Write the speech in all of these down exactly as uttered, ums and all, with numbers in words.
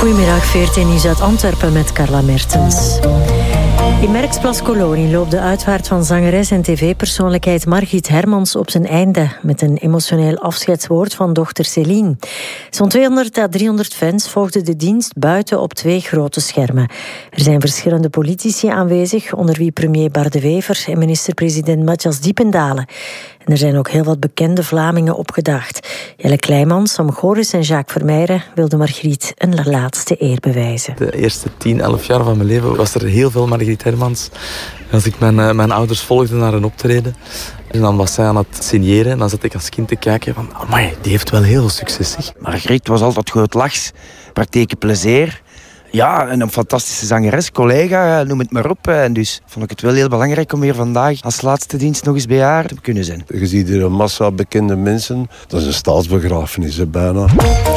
Goedemiddag, veertien nieuws uit Antwerpen met Carla Mertens. In Merksplas-Kolonie loopt de uitvaart van zangeres en tv-persoonlijkheid Margriet Hermans op zijn einde met een emotioneel afscheidswoord van dochter Céline. Zo'n tweehonderd à driehonderd fans volgden de dienst buiten op twee grote schermen. Er zijn verschillende politici aanwezig, onder wie premier Bart de Wever en minister-president Matthias Diependalen. En er zijn ook heel wat bekende Vlamingen opgedaagd. Jelle Kleijmans, Sam Goris en Jacques Vermeijren wilden Margriet een laatste eer bewijzen. De eerste tien, elf jaar van mijn leven was er heel veel Margriet Hermans. Als ik mijn, uh, mijn ouders volgde naar een optreden, en dan was zij aan het signeren en dan zat ik als kind te kijken van, amai, die heeft wel heel veel succes, zeg. Margriet was altijd goed lachs, praktijke plezier. Ja, en een fantastische zangeres, collega, noem het maar op. En dus vond ik het wel heel belangrijk om hier vandaag als laatste dienst nog eens bij haar te kunnen zijn. Je ziet hier een massa bekende mensen. Dat is een staatsbegrafenis, hè, bijna.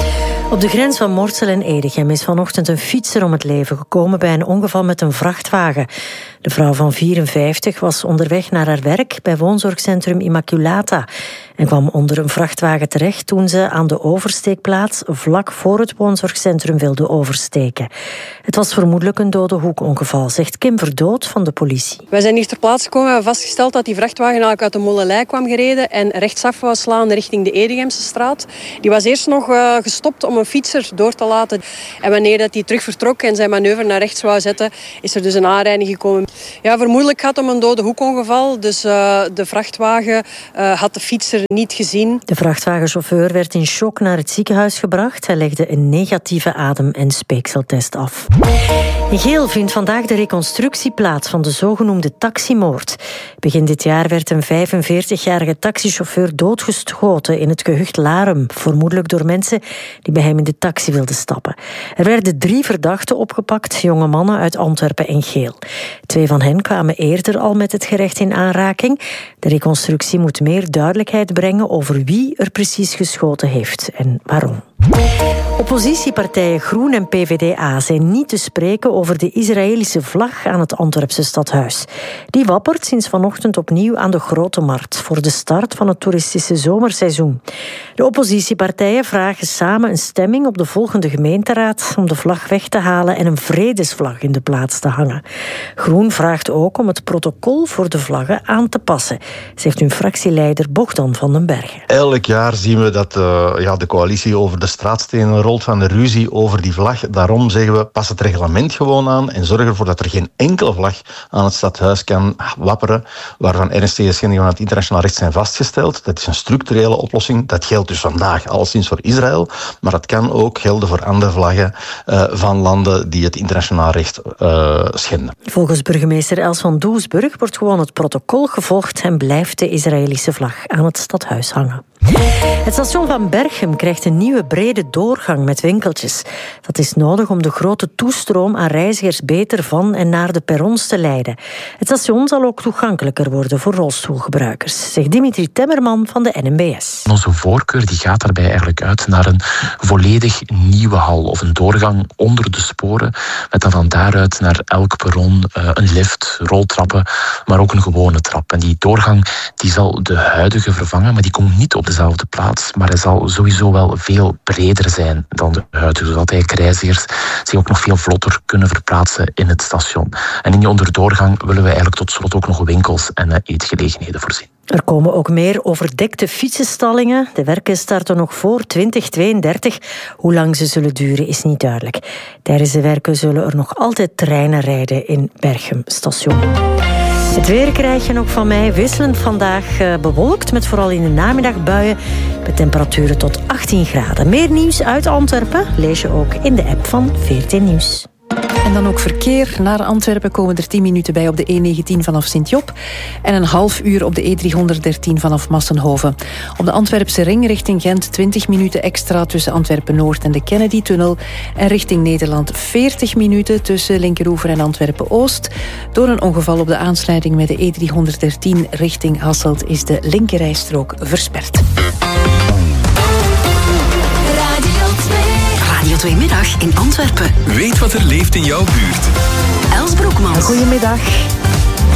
Op de grens van Mortsel en Edegem is vanochtend een fietser om het leven gekomen bij een ongeval met een vrachtwagen. De vrouw van vierenvijftig was onderweg naar haar werk bij woonzorgcentrum Immaculata en kwam onder een vrachtwagen terecht toen ze aan de oversteekplaats vlak voor het woonzorgcentrum wilde oversteken. Het was vermoedelijk een dode hoekongeval, zegt Kim Verdood van de politie. Wij zijn hier ter plaatse gekomen en hebben vastgesteld dat die vrachtwagen eigenlijk uit de Molenlei kwam gereden en rechtsaf wou slaan richting de Edegemse straat. Die was eerst nog uh, gestopt om een fietser door te laten. En wanneer dat hij terug vertrok en zijn manoeuvre naar rechts wou zetten, is er dus een aanrijding gekomen. Ja, vermoedelijk gaat het om een dode hoekongeval. Dus uh, de vrachtwagen uh, had de fietser niet gezien. De vrachtwagenchauffeur werd in shock naar het ziekenhuis gebracht. Hij legde een negatieve adem- en speekseltest af. In Geel vindt vandaag de reconstructie plaats van de zogenoemde taximoord. Begin dit jaar werd een vijfenveertigjarige taxichauffeur doodgeschoten in het gehucht Larum, vermoedelijk door mensen die bij hem in de taxi wilden stappen. Er werden drie verdachten opgepakt, jonge mannen uit Antwerpen en Geel. Twee van hen kwamen eerder al met het gerecht in aanraking. De reconstructie moet meer duidelijkheid brengen over wie er precies geschoten heeft en waarom. Oppositiepartijen Groen en P V D A zijn niet te spreken over de Israëlische vlag aan het Antwerpse stadhuis. Die wappert sinds vanochtend opnieuw aan de Grote Markt voor de start van het toeristische zomerseizoen. De oppositiepartijen vragen samen een stemming op de volgende gemeenteraad om de vlag weg te halen en een vredesvlag in de plaats te hangen. Groen vraagt ook om het protocol voor de vlaggen aan te passen, zegt hun fractieleider Bogdan van den Bergen. Elk jaar zien we dat uh, ja, de coalitie over de straatstenen rolt van de ruzie over die vlag. Daarom zeggen we, pas het reglement gewoon aan en zorg ervoor dat er geen enkele vlag aan het stadhuis kan wapperen waarvan ernstige schendingen van het internationaal recht zijn vastgesteld. Dat is een structurele oplossing. Dat geldt dus vandaag alleszins voor Israël, maar dat kan ook gelden voor andere vlaggen uh, van landen die het internationaal recht uh, schenden. Volgens burgemeester Els van Doesburg wordt gewoon het protocol gevolgd en blijft de Israëlische vlag aan het stadhuis hangen. Het station van Berchem krijgt een nieuwe brede doorgang met winkeltjes. Dat is nodig om de grote toestroom aan reizigers beter van en naar de perrons te leiden. Het station zal ook toegankelijker worden voor rolstoelgebruikers, zegt Dimitri Temmerman van de N M B S. Onze voorkeur die gaat daarbij eigenlijk uit naar een volledig nieuwe hal of een doorgang onder de sporen, met dan van daaruit naar elk perron uh, een lift, roltrappen, maar ook een gewone trap. En die doorgang die zal de huidige vervangen, maar die komt niet op dezelfde plaats, maar hij zal sowieso wel veel breder zijn dan de huidige, zodat eigenlijk reizigers zich ook nog veel vlotter kunnen verplaatsen in het station. En in die onderdoorgang willen we eigenlijk tot slot ook nog winkels en uh, eetgelegenheden voorzien. Er komen ook meer overdekte fietsenstallingen. De werken starten nog voor twintig tweeëndertig. Hoe lang ze zullen duren is niet duidelijk. Tijdens de werken zullen er nog altijd treinen rijden in Berchem station. Het weer krijg je nog van mij. Wisselend vandaag uh, bewolkt, met vooral in de namiddag buien. Met temperaturen tot achttien graden. Meer nieuws uit Antwerpen lees je ook in de app van veertien Nieuws. En dan ook verkeer. Naar Antwerpen komen er tien minuten bij op de E negentien vanaf Sint-Job en een half uur op de E driehonderddertien vanaf Massenhoven. Op de Antwerpse ring richting Gent twintig minuten extra tussen Antwerpen-Noord en de Kennedy-tunnel. En richting Nederland veertig minuten tussen Linkeroever en Antwerpen-Oost. Door een ongeval op de aansluiting met de E driehonderddertien richting Hasselt is de linkerrijstrook versperd. Radio twee Middag in Antwerpen. Weet wat er leeft in jouw buurt. Els Broekmans. Goedemiddag.